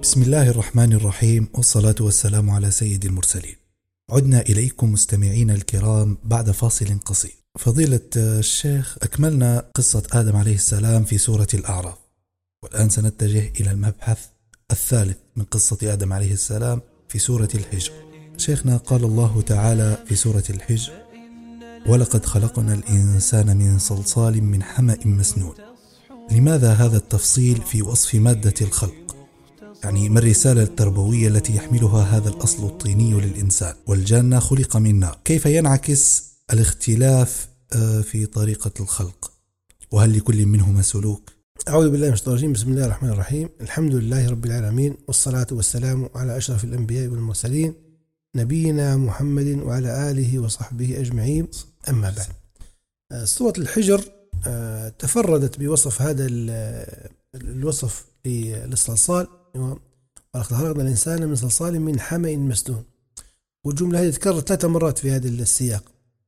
بسم الله الرحمن الرحيم، والصلاة والسلام على سيد المرسلين. عدنا إليكم مستمعين الكرام بعد فاصل قصير. فضيلة الشيخ، أكملنا قصة آدم عليه السلام في سورة الأعراف، والآن سنتجه إلى المبحث الثالث من قصة آدم عليه السلام في سورة الحجر. شيخنا، قال الله تعالى في سورة الحجر: ولقد خلقنا الإنسان من صلصال من حمأ مسنون. لماذا هذا التفصيل في وصف مادة الخلق؟ يعني ما الرسالة التربوية التي يحملها هذا الأصل الطيني للإنسان؟ والجنة خلق من نار. كيف ينعكس الاختلاف في طريقة الخلق؟ وهل لكل منهما سلوك؟ أعوذ بالله من الشيطان الرجيم. بسم الله الرحمن الرحيم. الحمد لله رب العالمين، والصلاة والسلام على أشرف الأنبياء والمرسلين، نبينا محمد وعلى آله وصحبه أجمعين. أما بعد، سورة الحجر تفردت بوصف هذا الوصف للصلصال. ولقد خلقنا الإنسان من صلصال من حمأ مسنون، والجملة هذه تكررت 3 مرات في هذا السياق،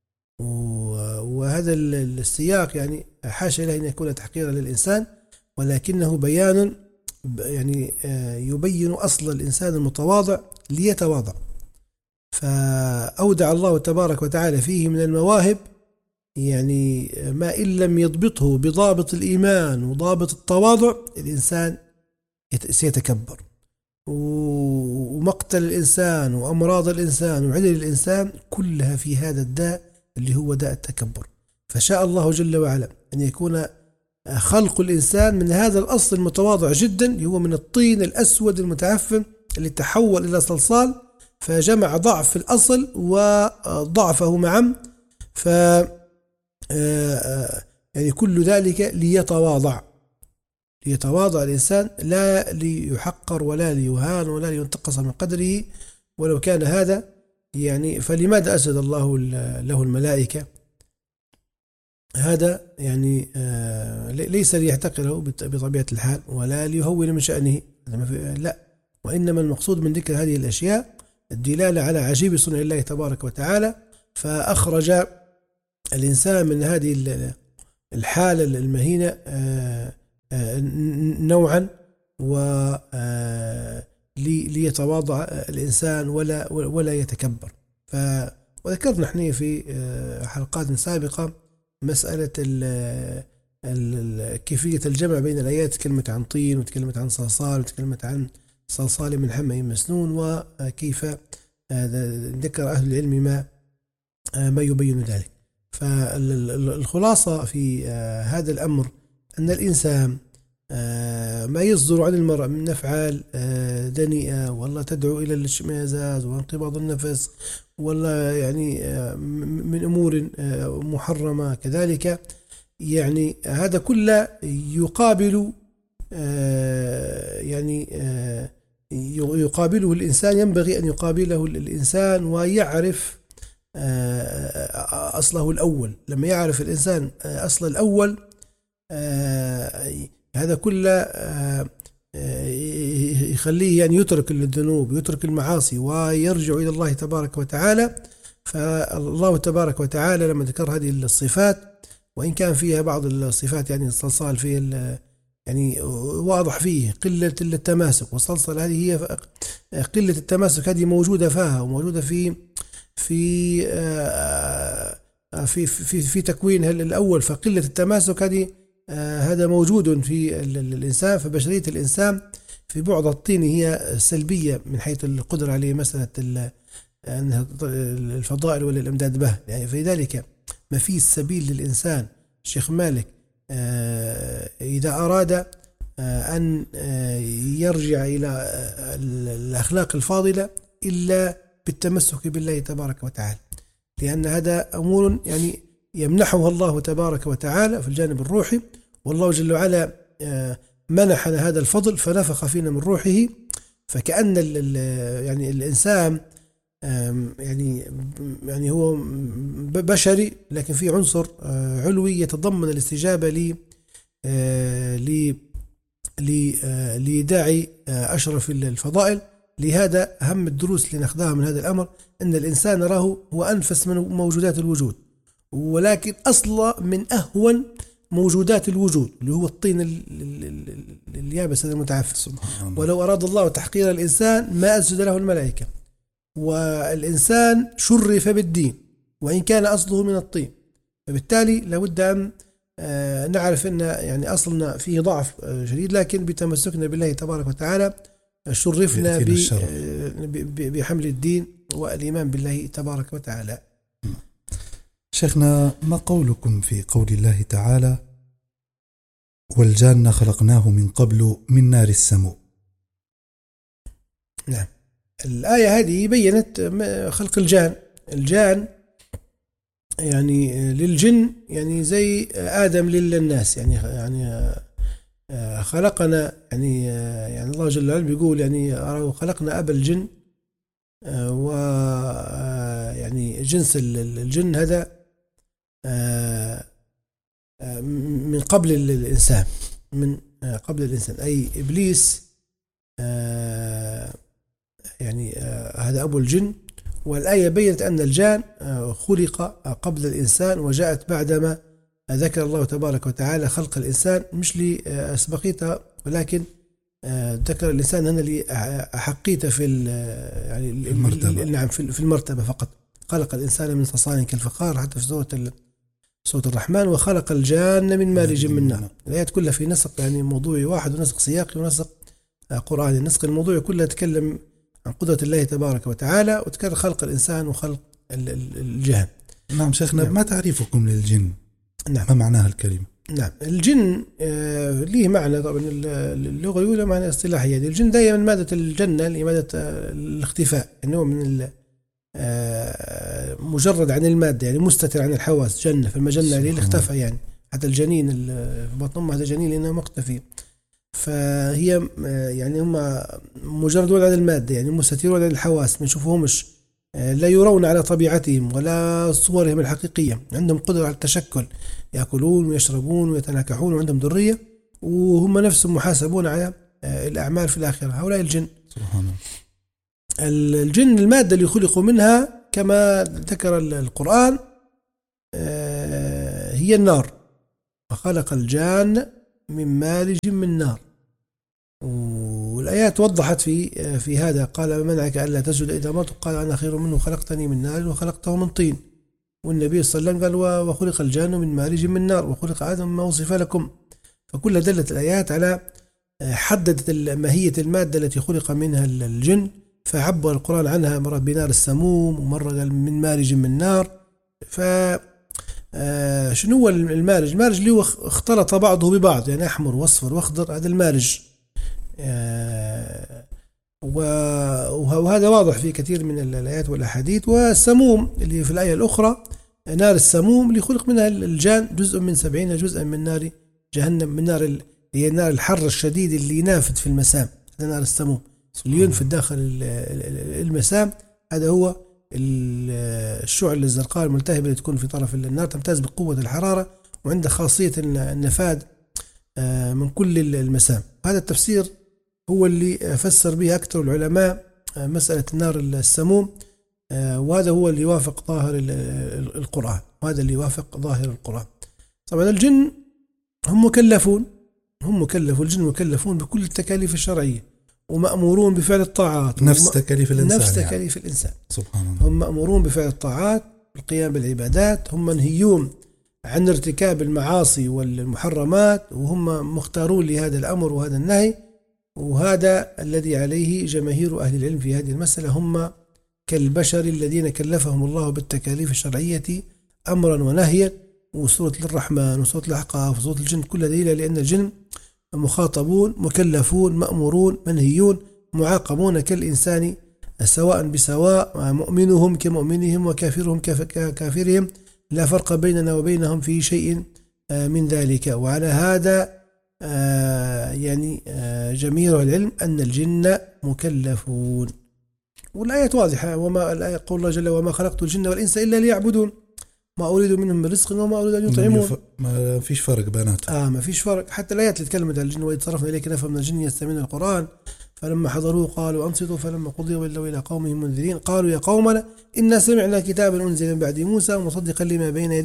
وهذا السياق يعني حاشا له أن يكون تحقيرا للإنسان، ولكنه بيان يعني يبين أصل الإنسان المتواضع ليتواضع. فأودع الله تبارك وتعالى فيه من المواهب يعني ما إن لم يضبطه بضابط الإيمان وضابط التواضع الإنسان سيتكبر. ومقتل الإنسان وأمراض الإنسان وعلل الإنسان كلها في هذا الداء اللي هو داء التكبر. فشاء الله جل وعلا أن يكون خلق الإنسان من هذا الأصل المتواضع جدا، هو من الطين الأسود المتعفن اللي تحول إلى صلصال، فجمع ضعف الأصل وضعفه معا، ف يعني كل ذلك ليتواضع الإنسان، لا ليحقر ولا ليهان ولا لينتقص من قدره. ولو كان هذا يعني فلماذا أسجد الله له الملائكة؟ هذا يعني ليس ليحتقره بطبيعة الحال ولا ليهون من شأنه، لا، وإنما المقصود من ذكر هذه الأشياء الدلالة على عجيب صنع الله تبارك وتعالى. فأخرج الإنسان من هذه الحالة المهينة نوعا ليتواضع الإنسان ولا يتكبر. وذكرنا نحن في حلقات سابقة مسألة كيفية الجمع بين الآيات، تكلمت عن طين وتكلمت عن صلصال وتكلمت عن صلصال من حمأ مسنون، وكيف ذكر أهل العلم ما يبين ذلك. فالخلاصة في هذا الأمر أن الإنسان ما يصدر عن المرء من أفعال دنيئة، والله تدعو إلى الاشمئزاز وانقباض النفس، والله يعني من أمور محرمة كذلك، يعني هذا كله يقابل يعني يقابله الإنسان، ينبغي أن يقابله الإنسان ويعرف أصله الأول. لما يعرف الإنسان أصل الأول هذا كله يخليه يعني يترك الذنوب، يترك المعاصي، ويرجع إلى الله تبارك وتعالى. فالله تبارك وتعالى لما ذكر هذه الصفات، وإن كان فيها بعض الصفات يعني الصلصال فيه يعني واضح فيه قلة التماسك، والصلصال هذه هي قلة التماسك، هذه موجودة فيها وموجودة في تكوينها الأول. فقلة التماسك هذه هذا موجود في الإنسان. فبشرية الإنسان في بعض الطين هي سلبية من حيث القدرة عليه مسألة الفضائل ولا الإمداد به، يعني في ذلك ما فيه السبيل للإنسان. الشيخ مالك إذا أراد أن يرجع إلى الأخلاق الفاضلة إلا بالتمسك بالله تبارك وتعالى، لأن هذا أمور يعني يمنحها الله تبارك وتعالى في الجانب الروحي، والله جل وعلا منحنا هذا الفضل فنفخ فينا من روحه. فكأن يعني الإنسان يعني هو بشري، لكن في عنصر علوي يتضمن الاستجابة لداعي أشرف الفضائل. لهذا أهم الدروس اللي ناخذها من هذا الأمر أن الإنسان نراه هو أنفس من موجودات الوجود، ولكن أصلا من أهون موجودات الوجود اللي هو الطين اليابس المتعفن. ولو أراد الله تحقير الإنسان ما أسجد له الملائكة. والإنسان شرف بالدين وإن كان أصله من الطين، فبالتالي لابد أن نعرف أن يعني أصلنا فيه ضعف شديد، لكن بتمسكنا بالله تبارك وتعالى شرفنا بحمل الدين والإيمان بالله تبارك وتعالى. شيخنا، ما قولكم في قول الله تعالى والجان خلقناه من قبل من نار السموم؟ نعم، الآية هذه بيّنت خلق الجان يعني للجن يعني زي آدم للناس، يعني خلقنا يعني الله جل وعلا بيقول يعني خلقنا أبا الجن، ويعني جنس الجن هذا من قبل الإنسان، أي إبليس يعني هذا أبو الجن. والآية بيّنت أن الجان خلق قبل الإنسان وجاءت بعدما ذكر الله تبارك وتعالى خلق الإنسان، مش لأسبقيته ولكن ذكر الإنسان هنا لأحقيته في يعني المرتبة. نعم في المرتبة فقط. خلق الإنسان من صلصال كالفخار حتى في سورة الرحمن، وخلق الجان من مارج من نار. الآيات كلها في نسق يعني موضوعي واحد ونسق سياقي ونسق قرآني. النسق الموضوعي كلها تكلم عن قدرة الله تبارك وتعالى، وتكرر خلق الإنسان وخلق الجان. نعم شيخنا، نعم. ما تعريفكم للجن؟ نعم. ما معناها الكلمة؟ نعم، الجن ليه معنى طبعا اللغوي له معنى اصطلاحي. يعني الجن دائما مادة الجنة لمادة الاختفاء، إنه من مجرد عن المادة، يعني مستتر عن الحواس. جنة في المجنة اللي اختفى، يعني حتى الجنين في بطن أمه هذا جنين لأنه مختفي. فهي يعني هم مجردون عن المادة، يعني مستترون عن الحواس، ما نشوفهمش، لا يرون على طبيعتهم ولا صورهم الحقيقية. عندهم قدرة على التشكل، يأكلون ويشربون ويتناكحون وعندهم ذرية، وهم نفسهم محاسبون على الأعمال في الآخرة. هؤلاء الجن. سبحان الله. الجن المادة اللي خلقوا منها كما ذكر القرآن هي النار، وخلق الجان من مارج من نار. والآيات وضحت في هذا. قال ما منعك ألا تسجد إذا أمرت؟ قال أنا خير منه خلقتني من نار وخلقته من طين. والنبي صلى الله عليه وسلم قال وخلق الجان من مارج من نار وخلق آدم مما وصف لكم. فكلها دلت الآيات على حددت ماهية المادة التي خلق منها الجن، فعبر القرآن عنها مرة بنار السموم ومرة قال من مارج من نار. شنو هو المارج؟ المارج اللي هو اختلط بعضه ببعض، يعني أحمر وأصفر وأخضر، هذا المارج. وهذا واضح في كثير من الآيات والأحاديث. والسموم اللي في الآية الأخرى نار السموم اللي خلق منها الجان جزء من 70 جزءا من نار جهنم، من نار هي نار الحر الشديد اللي ينافذ في المسام. هذا نار السموم اللي ينفذ داخل المسام. هذا هو الشعل الزرقاء الملتهبة اللي تكون في طرف النار، تمتاز بقوة الحرارة وعندها خاصية النفاذ من كل المسام. هذا التفسير هو اللي فسر به أكثر العلماء مسألة النار السموم، وهذا هو اللي يوافق ظاهر القرآن، وهذا اللي يوافق ظاهر القرآن. طبعا الجن هم مكلفون، الجن مكلفون بكل التكاليف الشرعية ومأمورون بفعل الطاعات، نفس تكاليف الإنسان، نفس تكاليف الإنسان. سبحان الله. هم مأمورون بفعل الطاعات، بالقيام بالعبادات، هم منهيون عن ارتكاب المعاصي والمحرمات، وهم مختارون لهذا الأمر وهذا النهي. وهذا الذي عليه جماهير أهل العلم في هذه المسألة، هم كالبشر الذين كلفهم الله بالتكاليف الشرعية أمرا ونهيا. وسورة الرحمن وسورة الأحقاف وسورة الجن كلها دليل لأن الجن مخاطبون مكلفون مأمورون منهيون معاقبون كالإنسان سواء بسواء، مؤمنهم كمؤمنهم وكافرهم ككافرهم، لا فرق بيننا وبينهم في شيء من ذلك. وعلى هذا يعني جميع العلم أن الجن مكلفون. والآيات واضحة، الآية قول الله جل وما خلقت الجن والإنس إلا ليعبدون ما أريد منهم من رزق وما أريد أن يطعمون. ما فيش فرق بيناتهم. ما فيش فرق. حتى الآيات اللي تكلمت عن الجن وإذ صرفنا إليك نفر من الجن يستمعون القرآن فلما حضروه قالوا أنصتوا فلما قضي ولوا إلى قومهم منذرين قالوا يا قومنا إنا سمعنا كتابا أنزل من بعد موسى مصدقا لما بين يديه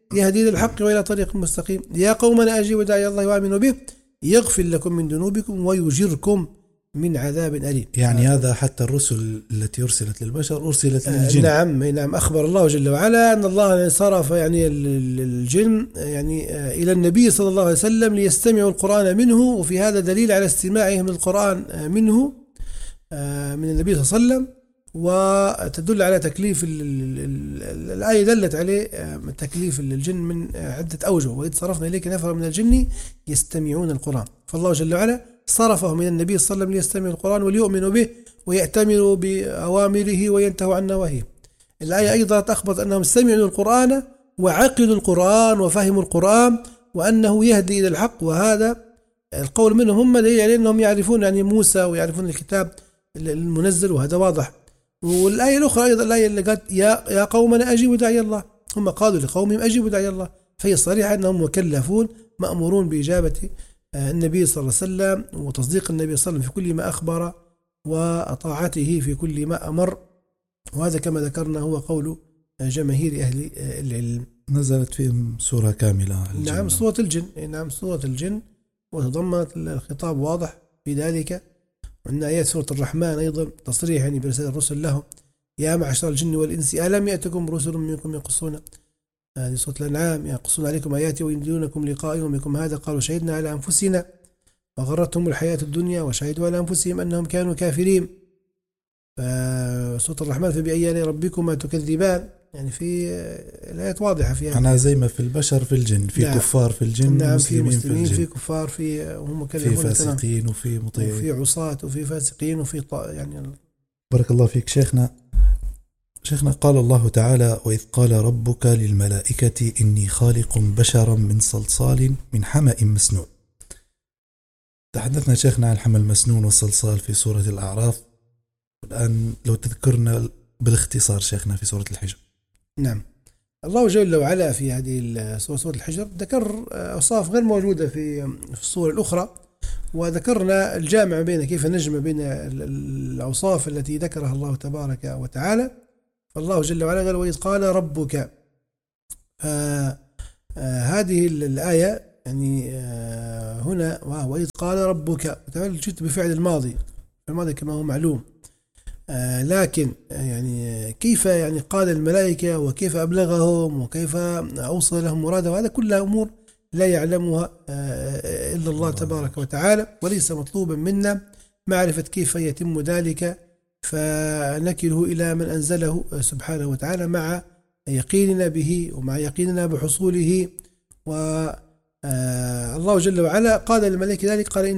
يهدي إلى الحق وإلى طريق مستقيم. يا قومنا أجيبوا داعي الله وآمنوا به يغفر لكم من ذنوبكم ويجركم من عذاب أليم. يعني هذا حتى الرسل التي أرسلت للبشر أرسلت للجن. نعم أخبر الله جل وعلا أن الله صرف يعني الجن يعني إلى النبي صلى الله عليه وسلم ليستمعوا القرآن منه، وفي هذا دليل على استماعهم القرآن منه من النبي صلى الله عليه وسلم، وتدل على تكليف الآية دلت عليه تكليف الجن من عدة أوجه. وإذ صرفنا إليك نفر من الجن يستمعون القرآن، فالله جل وعلا صرفهم من النبي صلى الله عليه وسلم ليستمعوا القرآن وليؤمنوا به ويأتمروا بأوامره وينتهوا عن نواهيه. الآية أيضا تخبر أنهم سمعوا القرآن وعقلوا القرآن وفهموا القرآن وأنه يهدي إلى الحق، وهذا القول منهم هم دليل على أنهم يعرفون يعني موسى ويعرفون الكتاب المنزل، وهذا واضح. والآية الأخرى أيضا الآية اللي قالت يا قومنا أجيبوا داعي الله، هم قالوا لقومهم أجيبوا داعي الله، فهي صريحة أنهم مكلفون مأمورون بإجابة النبي صلى الله عليه وسلم وتصديق النبي صلى الله عليه وسلم في كل ما أخبر وطاعته في كل ما أمر، وهذا كما ذكرنا هو قول جماهير أهل العلم. نزلت فيهم سورة كاملة الجن. نعم سورة الجن، نعم سورة الجن، وتضمنت الخطاب واضح في ذلك. وعندنا آيات سورة الرحمن أيضا تصريح يعني برسالة الرسل لهم يا معشر الجن والإنس ألم يأتكم رسل منكم يقصون، هذه سورة الأنعام، يقصون عليكم آياتي وينذرونكم لقاء يومكم هذا قالوا شهدنا على أنفسنا وغرتهم الحياة الدنيا وشهدوا على أنفسهم أنهم كانوا كافرين. سورة الرحمن فبأي آلاء ربكما تكذبان، يعني في الآيات واضحة فيها. أنا زي ما في البشر في الجن، في نعم. كفار في الجن، نعم مسلمين في الجن، في كفار، في هم في فاسقين وفي مطيعين، وفي عصاة وفي فاسقين وفي يعني. بارك الله فيك شيخنا. قال الله تعالى وإذ قال ربك للملائكة إني خالق بشرا من صلصال من حمأ مسنون. تحدثنا شيخنا عن الحمأ المسنون والصلصال في سورة الأعراف، الآن لو تذكرنا بالاختصار شيخنا في سورة الحجر. نعم الله جل وعلا في هذه سورة الحجر ذكر أوصاف غير موجودة في السور الأخرى، وذكرنا الجامع بين كيف نجمع بين الأوصاف التي ذكرها الله تبارك وتعالى. فالله جل وعلا قال وإذ قال ربك، هذه الآية يعني هنا وإذ قال ربك جئت بفعل الماضي كما هو معلوم، لكن يعني كيف يعني قال الملائكة وكيف أبلغهم وكيف أوصل لهم مراده، هذا كلها أمور لا يعلمها إلا الله تبارك وتعالى، وليس مطلوبا منا معرفة كيف يتم ذلك، فنكله إلى من أنزله سبحانه وتعالى مع يقيننا به ومع يقيننا بحصوله. والله جل وعلا قال للملائكة ذلك، قال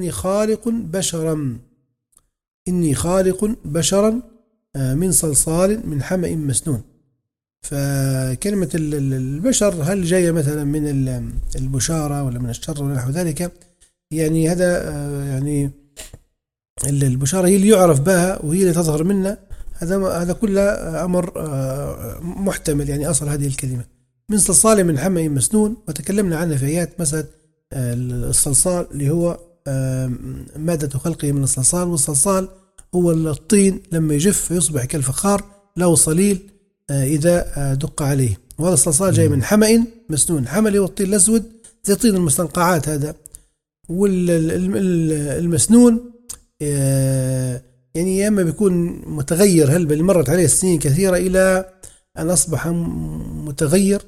إني خالق بشرا من صلصال من حمأ مسنون. فكلمة البشر هل جاية مثلا من البشارة ولا من الشر ولا نحو ذلك؟ يعني هذا يعني البشارة هي اللي يعرف بها وهي اللي تظهر منا، هذا كله أمر محتمل، يعني أصل هذه الكلمة من صلصال من حمأ مسنون، وتكلمنا عنها في آيات مثلا الصلصال اللي هو مادة خلقه من الصلصال، والصلصال هو الطين لما يجف يصبح كالفخار له صليل إذا دق عليه، وهذا الصلصال جاي من حمأ مسنون. حمأ هو الطين الأسود زي طين المستنقعات هذا، والمسنون يعني إما بيكون متغير، هل بل مرت عليه سنين كثيرة إلى أن أصبح متغير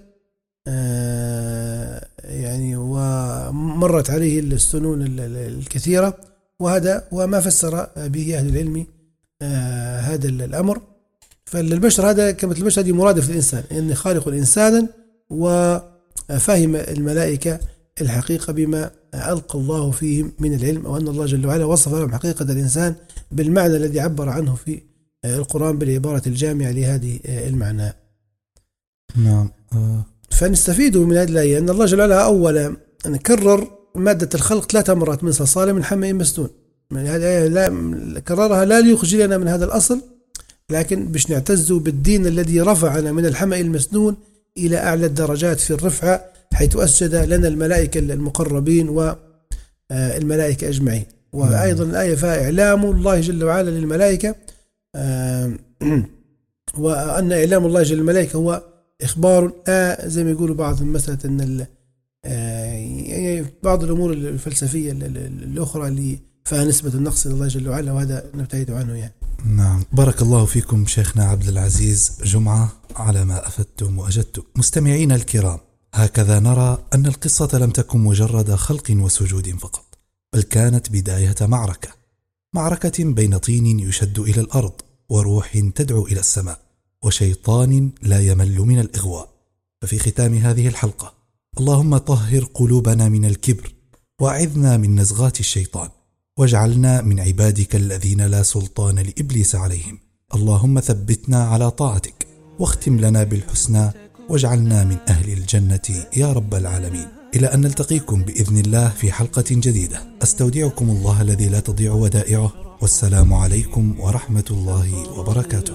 يعني ومرت عليه السنون الكثيرة، وهذا وما فسر به أهل العلم هذا الأمر. فالبشر هذا كما البشر هذه مرادف للإنسان، إن خالق الإنسان، وفهم الملائكة الحقيقة بما ألقى الله فيهم من العلم، وأن الله جل وعلا وصف لهم حقيقة الإنسان بالمعنى الذي عبر عنه في القرآن بالعبارة الجامعة لهذه المعنى. نعم. فنستفيد من هذه الآية أن الله جل وعلا أولا كرر مادة الخلق 3 مرات من صلصال من حمأ مسنون. هذه الآية لا كررها لا ليخجلنا من هذا الأصل، لكن باش نعتزوا بالدين الذي رفعنا من الحمأ المسنون إلى أعلى الدرجات في الرفعة، حيث أسجد لنا الملائكة المقربين والملائكة أجمعين. وأيضا الآية فيها إعلام الله جل وعلا للملائكة، وأن إعلام الله جل الملائكة هو إخبار زي ما يقولوا بعض مسألة أن يعني بعض الأمور الفلسفية الأخرى اللي فيها نسبة النقص إلى الله جل وعلا، وهذا نبتعد عنه يعني. نعم، بارك الله فيكم شيخنا عبد العزيز جمعة على ما أفدتم وأجدتم. مستمعين الكرام، هكذا نرى أن القصة لم تكن مجرد خلق وسجود فقط، بل كانت بداية معركة بين طين يشد إلى الأرض وروح تدعو إلى السماء وشيطان لا يمل من الإغواء. ففي ختام هذه الحلقة، اللهم طهر قلوبنا من الكبر وأعذنا من نزغات الشيطان، واجعلنا من عبادك الذين لا سلطان لإبليس عليهم. اللهم ثبتنا على طاعتك واختم لنا بالحسنى، واجعلنا من أهل الجنة يا رب العالمين. إلى أن نلتقيكم بإذن الله في حلقة جديدة، أستودعكم الله الذي لا تضيع ودائعه، والسلام عليكم ورحمة الله وبركاته.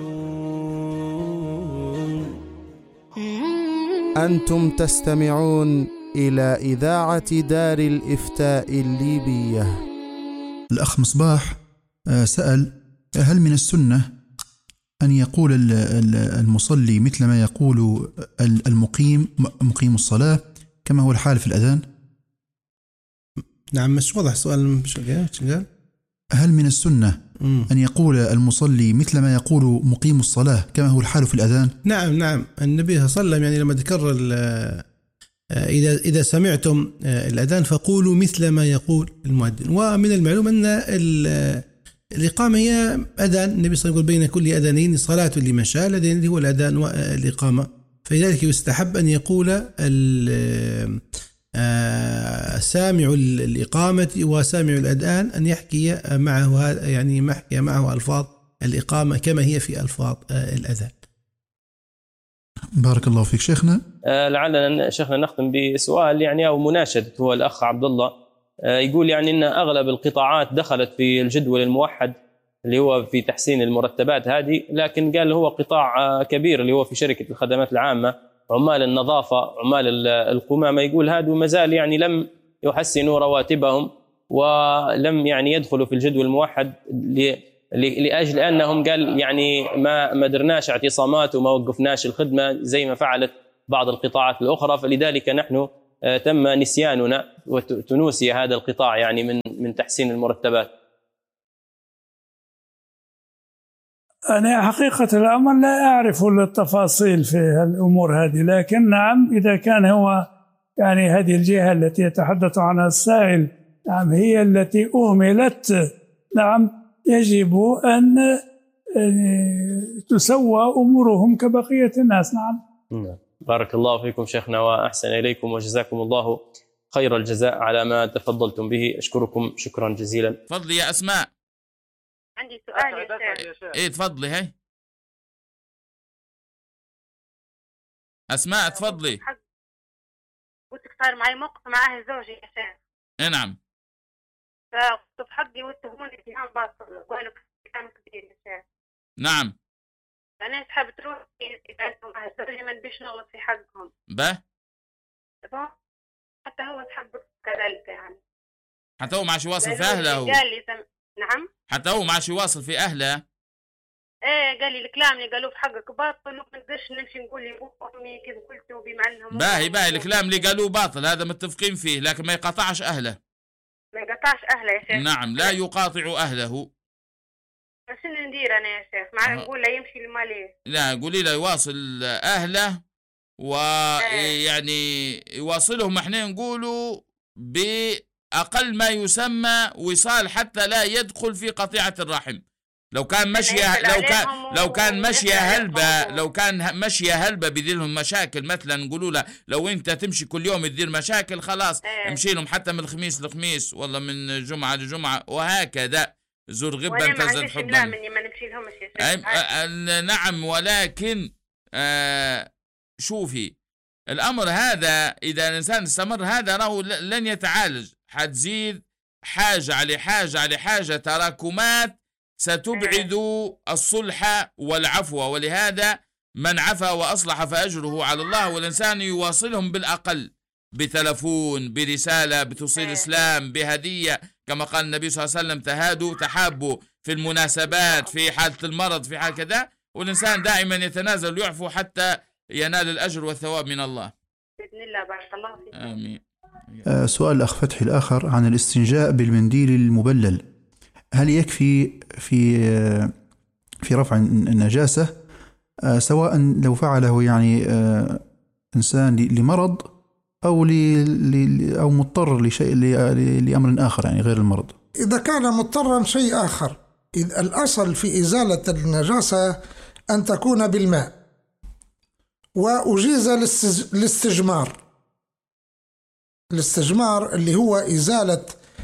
أنتم تستمعون إلى إذاعة دار الإفتاء الليبية. الأخ مصباح سأل: هل من السنة أن يقول المصلي مثل ما يقول مقيم الصلاة كما هو الحال في الأذان؟ نعم، مش واضح السؤال. مش قال هل من السنة أن يقول المصلي مثل ما يقول مقيم الصلاة كما هو الحال في الأذان؟ نعم، النبي صلى الله عليه وسلم يعني لما ذكر إذا سمعتم الأذان فقولوا مثل ما يقول المؤذن. ومن المعلوم أن الإقامة هي أذان. النبي صلى الله عليه وسلم يقول بين كل أذانين صلاة لمن شاء، الأذان هو الأذان والإقامة. فلذلك يستحب أن يقول سامع الإقامة وسامع الأذان أن يحكي معه، يعني يحكي معه ألفاظ الإقامة كما هي في ألفاظ الأذان. بارك الله فيك شيخنا. لعلنا شيخنا نختم بسؤال يعني أو مناشدة. هو الأخ عبد الله يقول يعني أن أغلب القطاعات دخلت في الجدول الموحد اللي هو في تحسين المرتبات هذه، لكن قال هو قطاع كبير اللي هو في شركة الخدمات العامة، عمال النظافة، عمال القمامة، يقول هذا ما زال يعني لم يحسنوا رواتبهم ولم يعني يدخلوا في الجدول الموحد لأجل أنهم قال يعني ما درناش اعتصامات وما وقفناش الخدمة زي ما فعلت بعض القطاعات الأخرى، فلذلك نحن تم نسياننا وتنوسي هذا القطاع يعني من تحسين المرتبات. أنا حقيقة الأمر لا أعرف التفاصيل في الأمور هذه، لكن نعم إذا كان هو يعني هذه الجهة التي يتحدث عنها السائل نعم هي التي أهملت، نعم يجب أن تسوى أمورهم كبقية الناس. نعم. بارك الله فيكم شيخنا وأحسن إليكم وجزاكم الله خير الجزاء على ما تفضلتم به. أشكركم شكرا جزيلا. تفضلي يا أسماء. عندي سؤال يا شيخ. ايه تفضلي. هاي أسماء تفضلي. قلت صار معي موقف مع أهل زوجي يا شيخ. ايه نعم. فقلت بحقي واتهموني في عام باطل وقالوا كلام كبير يا شيخ. نعم. أنا أسحب تروح إذا أنتم أهل زوجي ما نبيش نغلط في حقهم. حتى هو سحب كذلك يعني. حتى هو معش يواصل في أهله. قال لي نعم. حتى هو معش يواصل في أهله. ايه قال لي الكلام اللي قالوه في حقك باطل وما نقدرش نمشي نقول لأمي كيف قلتوا بما أنهم. باهي الكلام اللي قالوه باطل هذا متفقين فيه، لكن ما يقاطعش أهله. ما يقاطعش أهله يا شيخ. نعم لا يقاطع أهله. شنو ندير أنا يا شيخ؟ مع نقول له يمشي لماليه. لا قولي له يواصل أهله ويعني يواصلهم احنا نقولوا بأقل ما يسمى وصال حتى لا يدخل في قطيعة الرحم. لو كان مشي هلبة بيدير لهم مشاكل، مثلا نقولوا له لو انت تمشي كل يوم تدير مشاكل خلاص امشي لهم حتى من الخميس لخميس والله من جمعة لجمعة وهكذا. زور غبا تزد حبا. نعم ولكن شوفي الأمر هذا إذا الإنسان استمر هذا راهو لن يتعالج، حتزيد حاجة على حاجة على حاجة، تراكمات ستبعد الصلح والعفو. ولهذا من عفا وأصلح فأجره على الله، والإنسان يواصلهم بالأقل بتلفون برسالة بتوصيل إسلام بهدية، كما قال النبي صلى الله عليه وسلم تهادوا تحابوا في المناسبات في حالة المرض في حال كذا، والإنسان دائما يتنازل ويعفو حتى ينال الأجر والثواب من الله بإذن الله. بارك الله فيك. آمين. سؤال الأخ فتحي الآخر عن الاستنجاء بالمنديل المبلل، هل يكفي في رفع النجاسة سواء لو فعله يعني إنسان لمرض أو أو مضطر لشيء لأمر آخر يعني غير المرض؟ إذا كان مضطرا شيء آخر، الأصل في إزالة النجاسة أن تكون بالماء، وأجيز الاستجمار اللي هو إزالة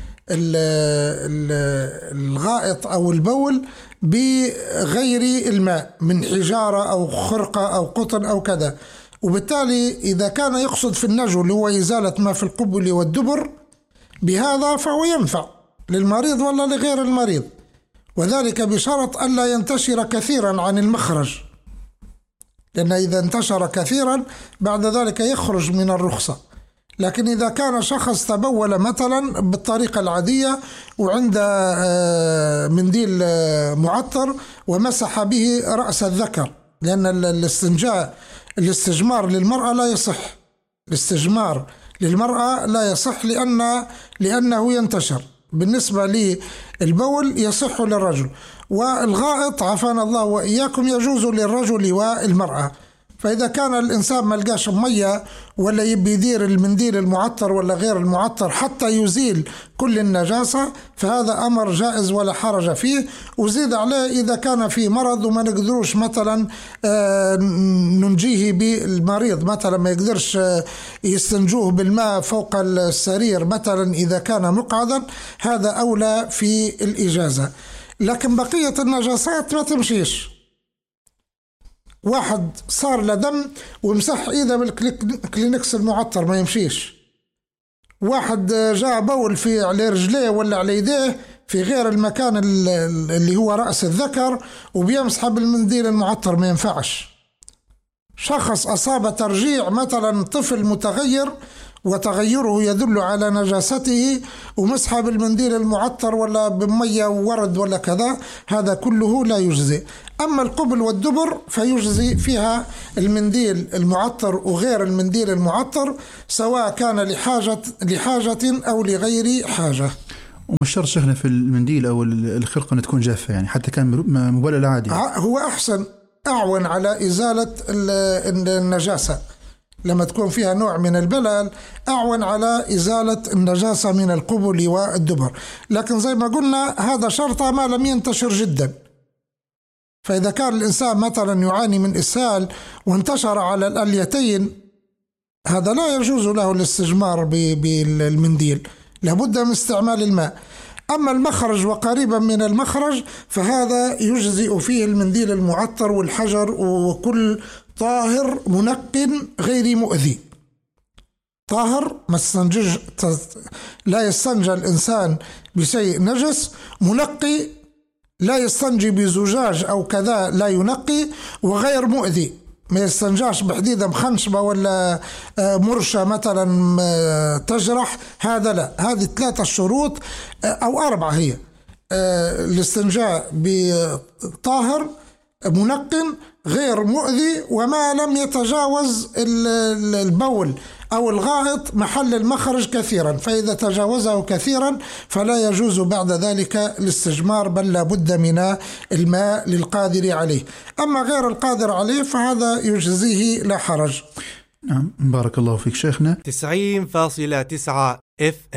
الغائط أو البول بغير الماء من حجارة أو خرقة أو قطن أو كذا. وبالتالي إذا كان يقصد في النجو اللي هو إزالة ما في القبل والدبر بهذا فهو ينفع للمريض ولا لغير المريض، وذلك بشرط ألا ينتشر كثيرا عن المخرج، لأن إذا انتشر كثيرا بعد ذلك يخرج من الرخصة. لكن إذا كان شخص تبول مثلا بالطريقة العادية وعنده منديل معطر ومسح به رأس الذكر، لأن الاستجمار للمرأة لا يصح، الاستجمار للمرأة لا يصح لأنه ينتشر. بالنسبة للبول يصح للرجل، والغائط عافانا الله وإياكم يجوز للرجل والمرأة. فإذا كان الإنسان ملقاش مية ولا يبي يدير المنديل المعطر ولا غير المعطر حتى يزيل كل النجاسة فهذا أمر جائز ولا حرج فيه. وزيد عليه إذا كان في مرض وما نقدروش مثلا ننجيه بالمريض، مثلا ما يقدرش يستنجوه بالماء فوق السرير مثلا إذا كان مقعدا، هذا أولى في الإجازة. لكن بقية النجاسات ما تمشيش. واحد صار له دم ومسح ايده بالكلينكس المعطر ما يمشيش. واحد جاء بول على رجليه ولا على يديه في غير المكان اللي هو رأس الذكر وبيمسح بالمنديل المعطر ما ينفعش. شخص أصاب ترجيع مثلا طفل متغير وتغيره يدل على نجاسته ومسحه بالمنديل المعطر ولا بمية وورد ولا كذا، هذا كله لا يجزي. أما القبل والدبر فيجزي فيها المنديل المعطر وغير المنديل المعطر سواء كان لحاجة أو لغير حاجة. ومش شرط شيخنا في المنديل أو الخرقة أن تكون جافة، يعني حتى كان مبلل عادي هو أحسن، أعون على إزالة النجاسة. لما تكون فيها نوع من البلل أعون على إزالة النجاسة من القبل والدبر. لكن زي ما قلنا هذا شرط ما لم ينتشر جدا. فإذا كان الإنسان مثلا يعاني من إسهال وانتشر على الأليتين هذا لا يجوز له الاستجمار بالمنديل، لابد من استعمال الماء. أما المخرج وقريبا من المخرج فهذا يجزئ فيه المنديل المعطر والحجر وكل طاهر منق غير مؤذي. طاهر ما لا يستنجى الإنسان بشيء نجس، منقي لا يستنجي بزجاج أو كذا لا ينقي، وغير مؤذي ما يستنجاش بحديدة مخنشبة ولا مرشة مثلا تجرح، هذا لا. هذه 3 شروط أو 4 هي الاستنجاء بطاهر منق غير مؤذي وما لم يتجاوز البول أو الغائط محل المخرج كثيرا، فإذا تجاوزه كثيرا فلا يجوز بعد ذلك الاستجمار بل لابد من الماء للقادر عليه. أما غير القادر عليه فهذا يجزيه لا حرج. نعم بارك الله فيك شيخنا. 90.9 FM